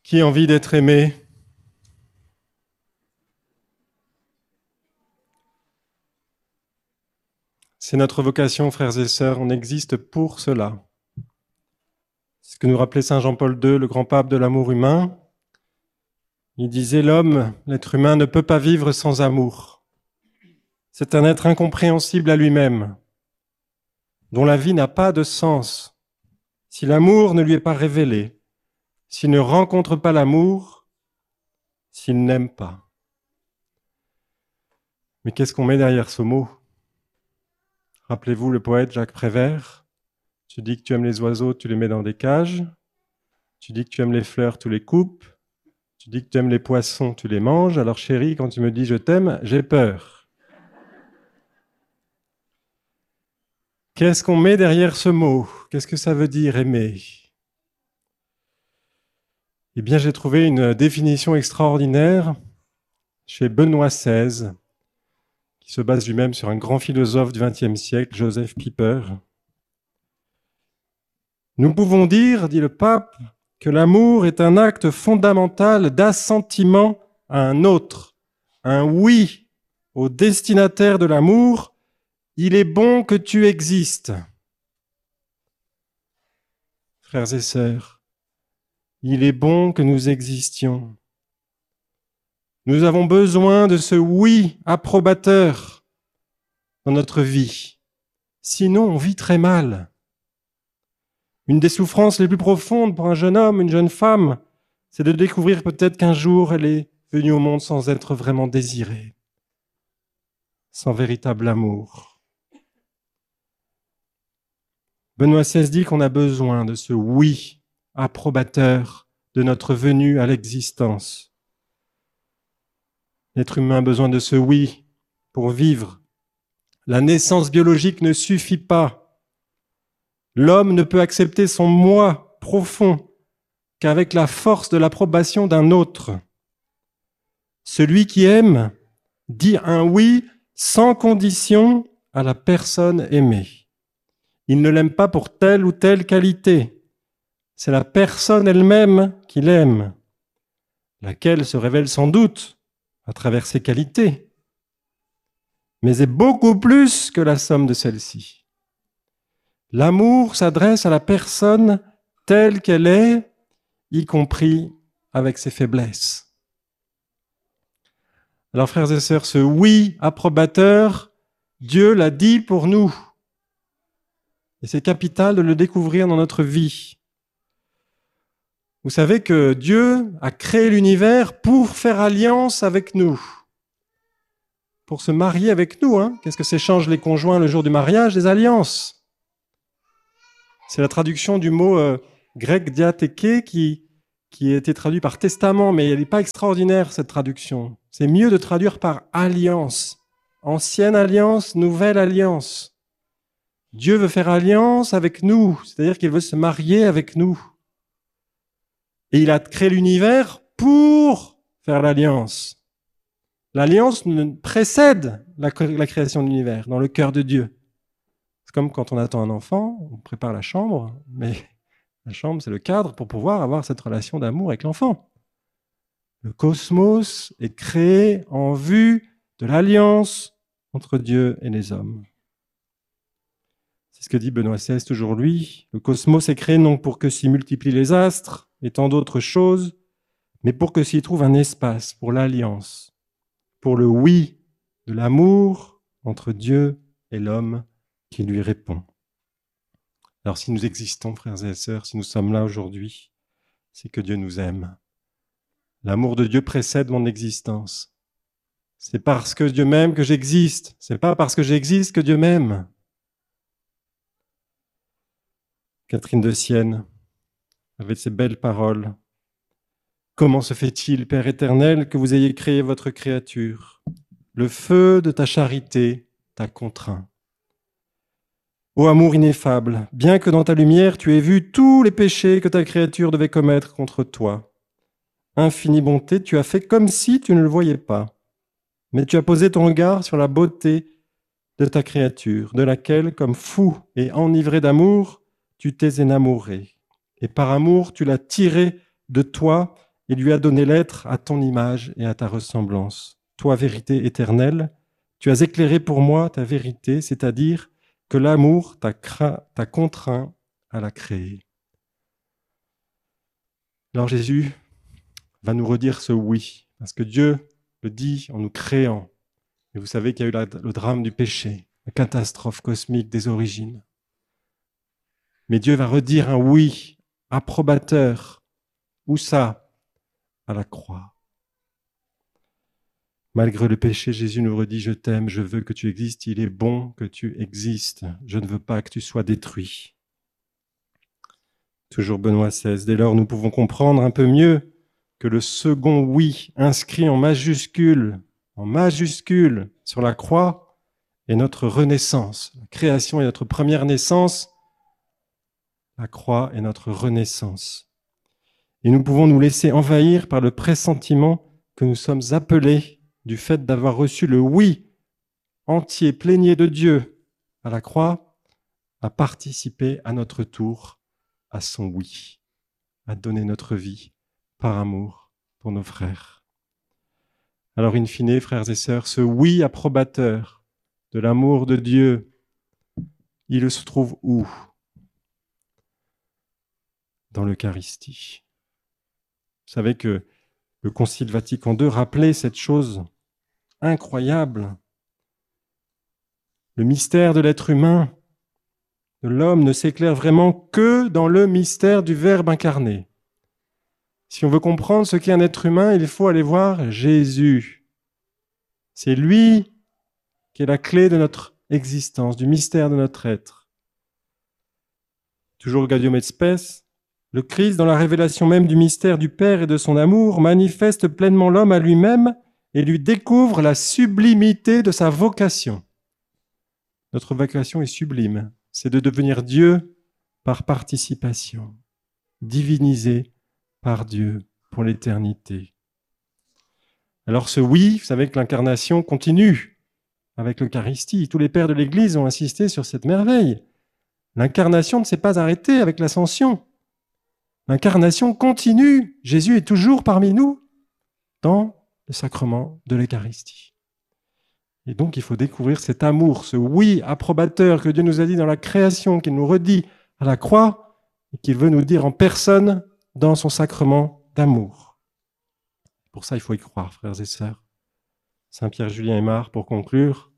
Qui a envie d'être aimé? C'est notre vocation, frères et sœurs, on existe pour cela. C'est ce que nous rappelait Saint Jean-Paul II, le grand pape de l'amour humain. Il disait, l'être humain ne peut pas vivre sans amour. C'est un être incompréhensible à lui-même, dont la vie n'a pas de sens. Si l'amour ne lui est pas révélé, s'il ne rencontre pas l'amour, s'il n'aime pas. Mais qu'est-ce qu'on met derrière ce mot? Rappelez-vous le poète Jacques Prévert. Tu dis que tu aimes les oiseaux, tu les mets dans des cages. Tu dis que tu aimes les fleurs, tu les coupes. Tu dis que tu aimes les poissons, tu les manges. Alors chérie, quand tu me dis je t'aime, j'ai peur. Qu'est-ce qu'on met derrière ce mot? Qu'est-ce que ça veut dire aimer? Eh bien, j'ai trouvé une définition extraordinaire chez Benoît XVI, qui se base lui-même sur un grand philosophe du XXe siècle, Joseph Pieper. Nous pouvons dire, dit le pape, que l'amour est un acte fondamental d'assentiment à un autre, un oui au destinataire de l'amour. Il est bon que tu existes. Frères et sœurs, il est bon que nous existions. Nous avons besoin de ce oui approbateur dans notre vie. Sinon, on vit très mal. Une des souffrances les plus profondes pour un jeune homme, une jeune femme, c'est de découvrir peut-être qu'un jour elle est venue au monde sans être vraiment désirée, sans véritable amour. Benoît XVI dit qu'on a besoin de ce oui approbateur de notre venue à l'existence. L'être humain a besoin de ce oui pour vivre. La naissance biologique ne suffit pas. L'homme ne peut accepter son moi profond qu'avec la force de l'approbation d'un autre. Celui qui aime dit un oui sans condition à la personne aimée. Il ne l'aime pas pour telle ou telle qualité. C'est la personne elle-même qu'il aime, laquelle se révèle sans doute à travers ses qualités, mais est beaucoup plus que la somme de celles-ci. L'amour s'adresse à la personne telle qu'elle est, y compris avec ses faiblesses. Alors, frères et sœurs, ce oui approbateur, Dieu l'a dit pour nous. Et c'est capital de le découvrir dans notre vie. Vous savez que Dieu a créé l'univers pour faire alliance avec nous, pour se marier avec nous. Qu'est-ce que s'échangent les conjoints le jour du mariage? Des alliances. C'est la traduction du mot grec diatheke qui a été traduit par testament, mais elle n'est pas extraordinaire, cette traduction. C'est mieux de traduire par alliance. Ancienne alliance, nouvelle alliance. Dieu veut faire alliance avec nous, c'est-à-dire qu'il veut se marier avec nous. Et il a créé l'univers pour faire l'alliance. L'alliance précède la création de l'univers dans le cœur de Dieu. C'est comme quand on attend un enfant, on prépare la chambre, mais la chambre, c'est le cadre pour pouvoir avoir cette relation d'amour avec l'enfant. Le cosmos est créé en vue de l'alliance entre Dieu et les hommes. C'est ce que dit Benoît XVI aujourd'hui. Le cosmos est créé non pour que s'y multiplient les astres et tant d'autres choses, mais pour que s'y trouve un espace pour l'alliance, pour le oui de l'amour entre Dieu et l'homme qui lui répond. Alors si nous existons, frères et sœurs, si nous sommes là aujourd'hui, c'est que Dieu nous aime. L'amour de Dieu précède mon existence. C'est parce que Dieu m'aime que j'existe. C'est pas parce que j'existe que Dieu m'aime. Catherine de Sienne avait ces belles paroles. Comment se fait-il, Père éternel, que vous ayez créé votre créature? Le feu de ta charité t'a contraint. Ô amour ineffable, bien que dans ta lumière tu aies vu tous les péchés que ta créature devait commettre contre toi, infinie bonté, tu as fait comme si tu ne le voyais pas, mais tu as posé ton regard sur la beauté de ta créature, de laquelle, comme fou et enivré d'amour, tu t'es énamouré. Et par amour, tu l'as tirée de toi et lui as donné l'être à ton image et à ta ressemblance. Toi, vérité éternelle, tu as éclairé pour moi ta vérité, c'est-à-dire que l'amour t'a contraint à la créer. Alors Jésus va nous redire ce oui, parce que Dieu le dit en nous créant. Et vous savez qu'il y a eu le drame du péché, la catastrophe cosmique des origines. Mais Dieu va redire un oui approbateur. Où ça? À la croix. Malgré le péché, Jésus nous redit « Je t'aime, je veux que tu existes, il est bon que tu existes, je ne veux pas que tu sois détruit. » Toujours Benoît XVI. Dès lors, nous pouvons comprendre un peu mieux que le second oui inscrit en majuscule sur la croix est notre renaissance. La création est notre première naissance, la croix est notre renaissance. Et nous pouvons nous laisser envahir par le pressentiment que nous sommes appelés du fait d'avoir reçu le oui entier, plénier de Dieu à la croix, à participer à notre tour à son oui, à donner notre vie par amour pour nos frères. Alors, in fine, frères et sœurs, ce oui approbateur de l'amour de Dieu, il se trouve où? Dans l'Eucharistie. Vous savez que le Concile Vatican II rappelait cette chose incroyable. Le mystère de l'être humain, de l'homme, ne s'éclaire vraiment que dans le mystère du Verbe incarné. Si on veut comprendre ce qu'est un être humain, il faut aller voir Jésus. C'est lui qui est la clé de notre existence, du mystère de notre être. Toujours Gaudium et Spes, le Christ, dans la révélation même du mystère du Père et de son amour, manifeste pleinement l'homme à lui-même et lui découvre la sublimité de sa vocation. Notre vocation est sublime, c'est de devenir Dieu par participation, divinisé par Dieu pour l'éternité. Alors ce oui, vous savez que l'incarnation continue avec l'Eucharistie. Tous les pères de l'Église ont insisté sur cette merveille. L'incarnation ne s'est pas arrêtée avec l'ascension. L'incarnation continue. Jésus est toujours parmi nous dans le sacrement de l'Eucharistie. Et donc, il faut découvrir cet amour, ce oui approbateur que Dieu nous a dit dans la création, qu'il nous redit à la croix, et qu'il veut nous dire en personne dans son sacrement d'amour. Pour ça, il faut y croire, frères et sœurs. Saint Pierre Julien Aymar, pour conclure.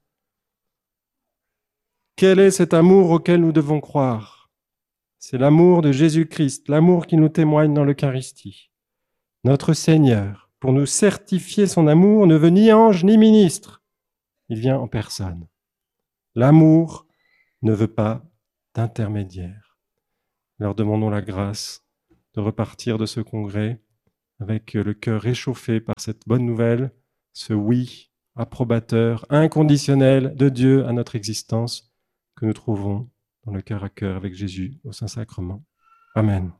Quel est cet amour auquel nous devons croire? C'est l'amour de Jésus-Christ, l'amour qui nous témoigne dans l'Eucharistie. Notre Seigneur, pour nous certifier son amour, ne veut ni ange ni ministre. Il vient en personne. L'amour ne veut pas d'intermédiaire. Leur demandons la grâce de repartir de ce congrès avec le cœur réchauffé par cette bonne nouvelle, ce oui approbateur, inconditionnel de Dieu à notre existence que nous trouvons dans le cœur à cœur avec Jésus au Saint-Sacrement. Amen.